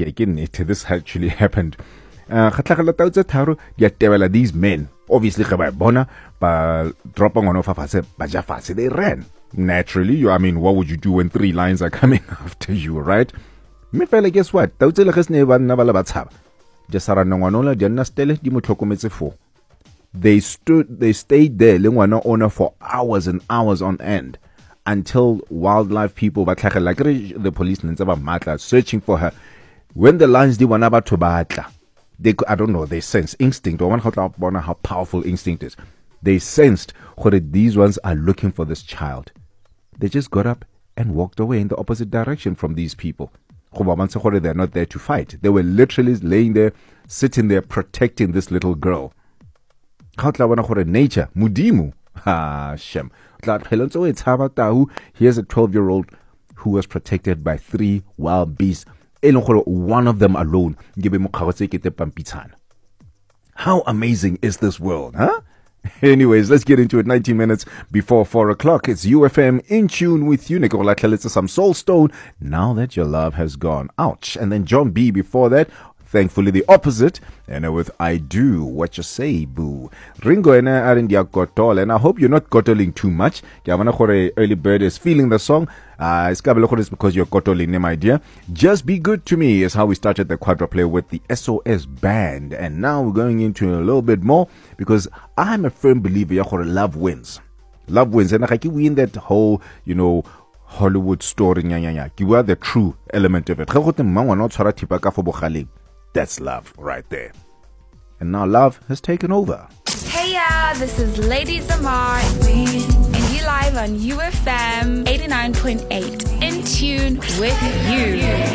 this actually happened. These men, obviously, dropping on they ran. Naturally, what would you do when 3 lions are coming after you, right? Me fela guess what? They stayed there, owner for hours and hours on end until wildlife people, the police, searching for her. When the lions did one about to I don't know, they sense instinct. How powerful instinct is. They sensed that these ones are looking for this child. They just got up and walked away in the opposite direction from these people. They're not there to fight. They were literally laying there, sitting there, protecting this little girl. Nature, mudimu. Shem. Here's a 12-year-old who was protected by 3 wild beasts. One of them alone. How amazing is this world, huh? Anyways, let's get into it. 19 minutes before 4 o'clock. It's UFM in tune with you. Some Soul Stone. Now that your love has gone. Ouch. And then John B before that. Thankfully, the opposite. And with I Do What You Say, Boo. Ringo and I are in the gotol. And I hope you're not gotoling too much. Early Bird is feeling the song. It's because you're gotoling, my dear. Just Be Good to Me is how we started the quadruplay with the SOS Band. And now we're going into a little bit more because I'm a firm believer love wins. Love wins. And I win that whole, Hollywood story. You are the true element of it. That's love right there. And now love has taken over. Hey this is Lady Zamar and you live on UFM 89.8 in tune with you.